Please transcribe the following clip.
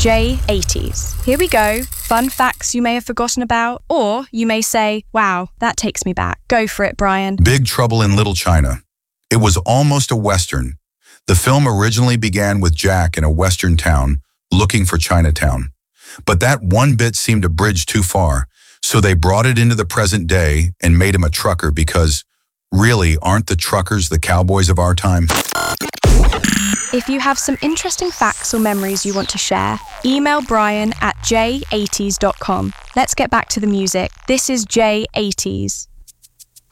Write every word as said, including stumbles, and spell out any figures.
J eighties. Here we go. Fun facts you may have forgotten about, or you may say, wow, that takes me back. Go for it, Brian. Big Trouble in Little China. It was almost a Western. The film originally began with Jack in a Western town looking for Chinatown. But that one bit seemed a bridge too far, so they brought it into the present day and made him a trucker because, really, aren't the truckers the cowboys of our time? If you have some interesting facts or memories you want to share, email Brian at j eighties dot com. Let's get back to the music. This is J eighties.